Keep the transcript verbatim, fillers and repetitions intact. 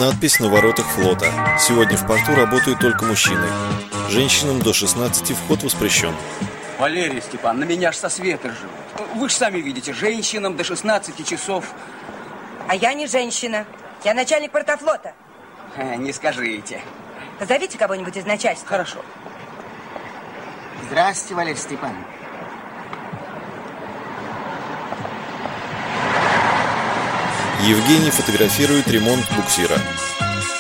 Надпись на воротах флота. Сегодня в порту работают только мужчины. Женщинам до шестнадцати вход воспрещен. Валерий Степан, на меня ж со света живут. Вы же сами видите, женщинам до шестнадцати часов. А я не женщина. Я начальник портофлота. Э, не скажите. Позовите кого-нибудь из начальства. Хорошо. Здравствуйте, Валерий Степан. Евгений фотографирует ремонт буксира.